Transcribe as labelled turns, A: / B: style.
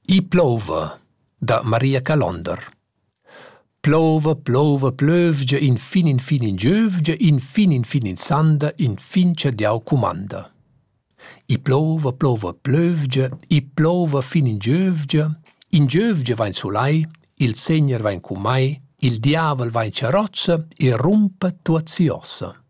A: I plova, da Maria Calonder. Plova, plova, plövgia, in fin giövgia, in fin sanda, in fin diau comanda. I plova, plova, plövgia, i plova fin in giövgia va in sulai, il segner va in cumai, il diavel va in carrozza e rumpa tuazzi ossa.